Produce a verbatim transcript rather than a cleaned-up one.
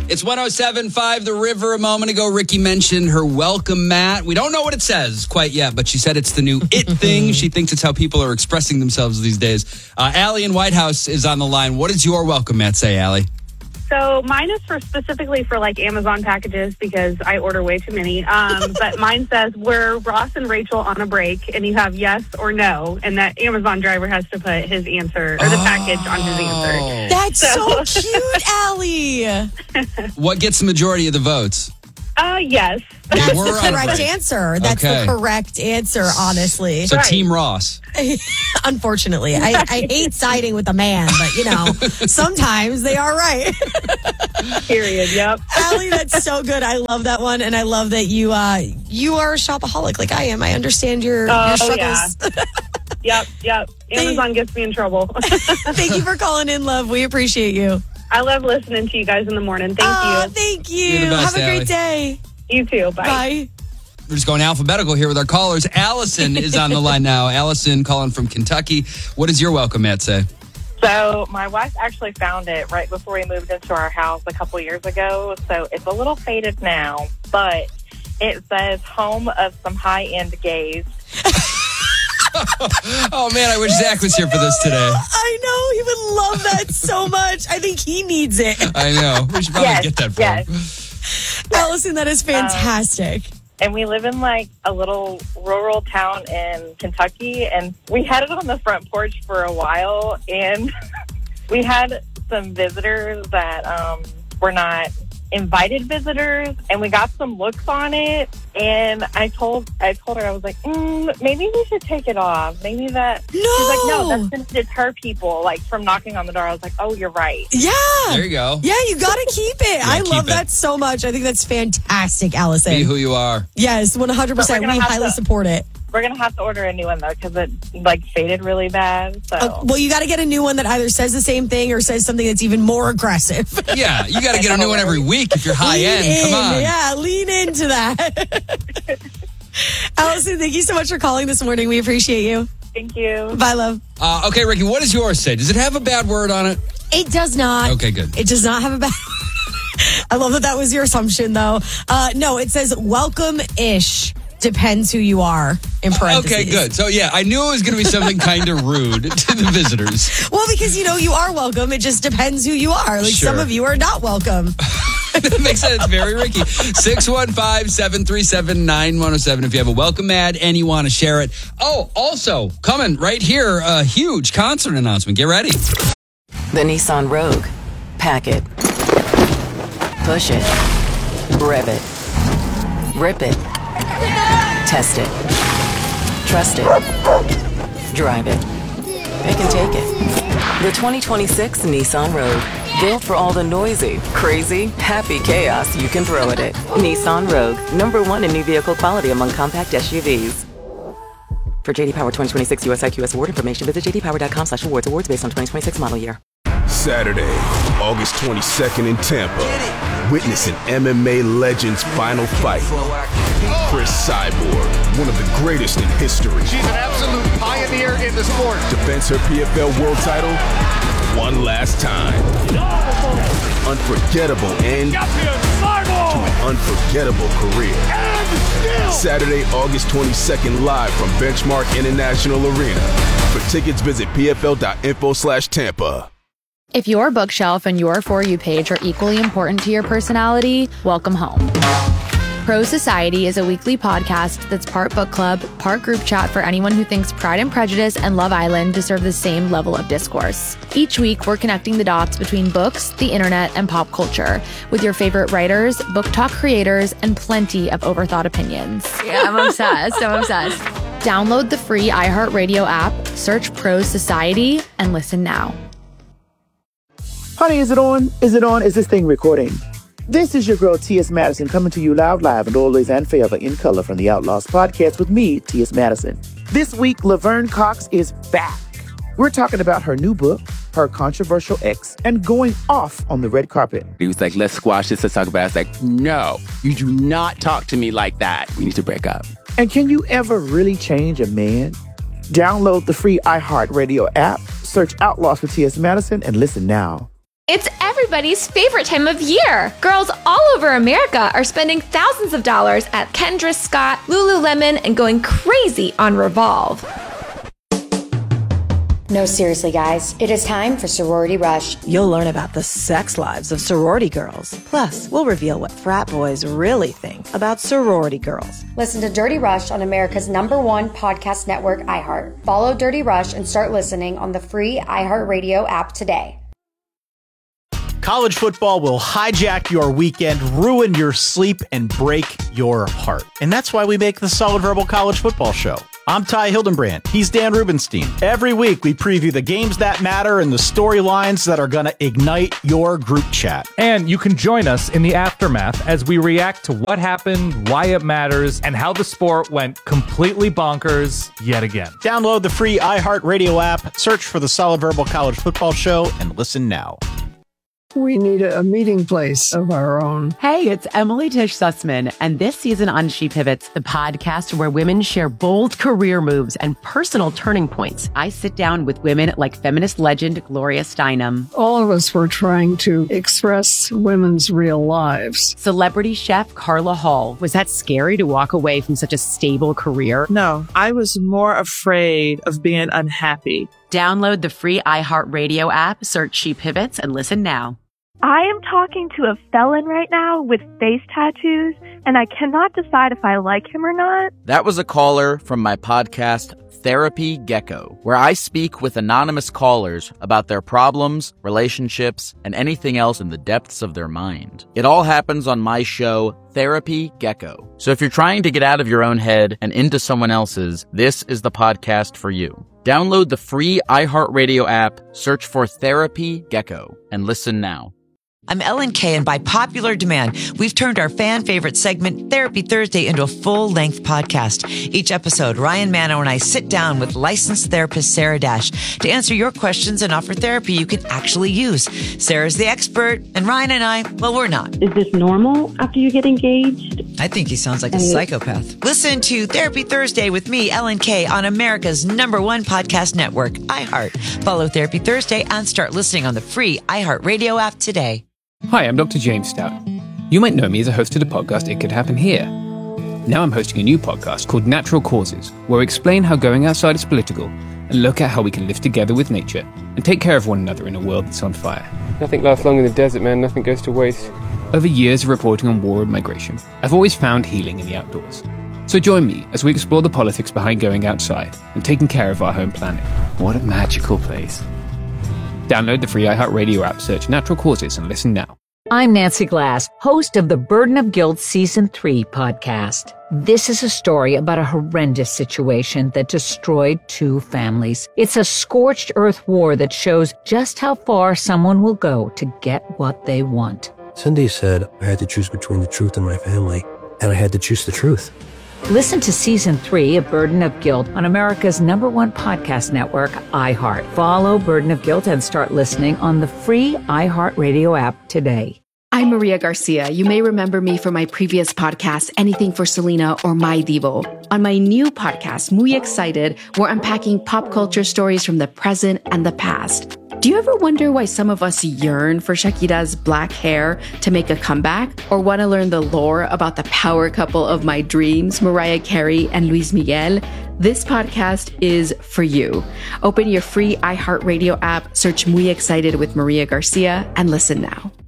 It's one oh seven point five The River. A moment ago, Ricky mentioned her welcome mat. We don't know what it says quite yet, but she said it's the new it thing. She thinks it's how people are expressing themselves these days. Uh, Allie in White House is on the line. What does your welcome mat say, Allie? So mine is for specifically for like Amazon packages because I order way too many. Um, but mine says we're Ross and Rachel on a break, and you have yes or no, and that Amazon driver has to put his answer or the oh. package on his answer. That's so, so cute, Allie. What gets the majority of the votes? Uh, yes. That's the correct answer. That's okay. the correct answer, honestly. So right. Team Ross. Unfortunately. I, I hate siding with a man, but, you know, sometimes they are right. Period, yep. Allie, that's so good. I love that one, and I love that you uh, you are a shopaholic like I am. I understand your, oh, your struggles. Yeah. Yep, yep. Amazon gets me in trouble. Thank you for calling in, love. We appreciate you. I love listening to you guys in the morning. Thank oh, you. Thank you. You're the best, Have a Allie. great day. You too. Bye. Bye. We're just going alphabetical here with our callers. Allison is on the line now. Allison calling from Kentucky. What does your welcome mat say? So my wife actually found it right before we moved into our house a couple years ago. So it's a little faded now, but it says home of some high-end gays. Oh, man, I wish Zach was here for this today. I know. He would love that so much. I think he needs it. I know. We should probably yes, get that for yes. him. Allison, that is fantastic. Um, and we live in, like, a little rural town in Kentucky, and we had it on the front porch for a while, and we had some visitors that um, were not invited visitors, and we got some looks on it, and I told I told her, I was like, mm, maybe we should take it off. Maybe that... No! She's like, no, that's going to deter people, like, from knocking on the door. I was like, oh, you're right. Yeah. There you go. Yeah, you got to keep it. I keep love it. that so much. I think that's fantastic, Allison. Be who you are. Yes, one hundred percent. We highly to, support it. We're going to have to order a new one, though, because it, like, faded really bad. So. Uh, well, you got to get a new one that either says the same thing or says something that's even more aggressive. Yeah, you got to get a new one every week if you're high lean end. In, Come on. Yeah, lean into that. Allison, thank you so much for calling this morning. We appreciate you. Thank you. Bye, love. Uh, okay, Ricky, what does yours say? Does it have a bad word on it? It does not. Okay, good. It does not have a bad I love that that was your assumption, though. Uh, no, it says welcome-ish. Depends who you are, in parentheses. Okay, good. So, yeah, I knew it was going to be something kind of rude to the visitors. Well, because, you know, you are welcome. It just depends who you are. Like, Sure. some of you are not welcome. That makes sense. Very Ricky. six one five, seven three seven, nine one oh seven if you have a welcome ad and you want to share it. Oh, also, coming right here, a huge concert announcement. Get ready. The Nissan Rogue. Pack it. Push it. Rev it. Rip it. Test it. Trust it. Drive it. Pick and take it. The twenty twenty-six Nissan Rogue. Built for all the noisy, crazy, happy chaos you can throw at it. Nissan Rogue. Number one in new vehicle quality among compact S U Vs. For J D Power twenty twenty-six U S I Q S award information, visit j d power dot com slash awards. Awards based on twenty twenty-six model year. Saturday, August twenty-second in Tampa. Witness an M M A legend's final fight. Chris Cyborg, one of the greatest in history. She's an absolute pioneer in the sport. Defends her P F L world title one last time. Unforgettable end to an unforgettable career. Saturday, August twenty-second, live from Benchmark International Arena. For tickets, visit p f l dot info slash Tampa. If your bookshelf and your For You page are equally important to your personality, welcome home. Pro Society is a weekly podcast that's part book club, part group chat for anyone who thinks Pride and Prejudice and Love Island deserve the same level of discourse. Each week, we're connecting the dots between books, the internet, and pop culture with your favorite writers, book talk creators, and plenty of overthought opinions. Yeah, I'm obsessed. I'm obsessed. Download the free iHeartRadio app, search Pro Society, and listen now. Honey, is it on? Is it on? Is this thing recording? This is your girl, T S. Madison, coming to you loud, live, and always and forever in color from the Outlaws podcast with me, T S. Madison. This week, Laverne Cox is back. We're talking about her new book, her controversial ex, and going off on the red carpet. He was like, let's squash this, let's talk about it. I was like, no, you do not talk to me like that. We need to break up. And can you ever really change a man? Download the free iHeartRadio app, search Outlaws for T S. Madison, and listen now. It's everybody's favorite time of year. Girls all over America are spending thousands of dollars at Kendra Scott, Lululemon, and going crazy on Revolve. No, seriously, guys. It is time for Sorority Rush. You'll learn about the sex lives of sorority girls. Plus, we'll reveal what frat boys really think about sorority girls. Listen to Dirty Rush on America's number one podcast network, iHeart. Follow Dirty Rush and start listening on the free iHeartRadio app today. College football will hijack your weekend, ruin your sleep, and break your heart. And that's why we make the Solid Verbal College Football Show. I'm Ty Hildenbrand. He's Dan Rubenstein. Every week, we preview the games that matter and the storylines that are going to ignite your group chat. And you can join us in the aftermath as we react to what happened, why it matters, and how the sport went completely bonkers yet again. Download the free iHeartRadio app, search for the Solid Verbal College Football Show, and listen now. We need a meeting place of our own. Hey, it's Emily Tish Sussman, and this season on She Pivots, the podcast where women share bold career moves and personal turning points. I sit down with women like feminist legend Gloria Steinem. All of us were trying to express women's real lives. Celebrity chef Carla Hall. Was that scary to walk away from such a stable career? No, I was more afraid of being unhappy. Download the free iHeartRadio app, search She Pivots, and listen now. I am talking to a felon right now with face tattoos, and I cannot decide if I like him or not. That was a caller from my podcast, Therapy Gecko, where I speak with anonymous callers about their problems, relationships, and anything else in the depths of their mind. It all happens on my show, Therapy Gecko. So if you're trying to get out of your own head and into someone else's, this is the podcast for you. Download the free iHeartRadio app, search for Therapy Gecko, and listen now. I'm Ellen Kay, and by popular demand, we've turned our fan favorite segment, Therapy Thursday, into a full-length podcast. Each episode, Ryan Manno and I sit down with licensed therapist Sarah Dash to answer your questions and offer therapy you can actually use. Sarah's the expert, and Ryan and I, well, we're not. Is this normal after you get engaged? I think he sounds like a psychopath. Listen to Therapy Thursday with me, Ellen Kay, on America's number one podcast network, iHeart. Follow Therapy Thursday and start listening on the free iHeartRadio app today. Hi, I'm Doctor James Stout. You might know me as a host of the podcast It Could Happen Here. Now I'm hosting a new podcast called Natural Causes, where I explain how going outside is political and look at how we can live together with nature and take care of one another in a world that's on fire. Nothing lasts long in the desert, man. Nothing goes to waste. Over years of reporting on war and migration, I've always found healing in the outdoors. So join me as we explore the politics behind going outside and taking care of our home planet. What a magical place. Download the free iHeartRadio app, search Natural Causes, and listen now. I'm Nancy Glass, host of the Burden of Guilt Season three podcast. This is a story about a horrendous situation that destroyed two families. It's a scorched earth war that shows just how far someone will go to get what they want. Cindy said I had to choose between the truth and my family, and I had to choose the truth. Listen to Season three of Burden of Guilt on America's number one podcast network, iHeart. Follow Burden of Guilt and start listening on the free iHeartRadio app today. I'm Maria Garcia. You may remember me from my previous podcast, Anything for Selena or My Divo. On my new podcast, Muy Excited, we're unpacking pop culture stories from the present and the past. Do you ever wonder why some of us yearn for Shakira's black hair to make a comeback? Or want to learn the lore about the power couple of my dreams, Mariah Carey and Luis Miguel? This podcast is for you. Open your free iHeartRadio app, search Muy Excited with Maria Garcia, and listen now.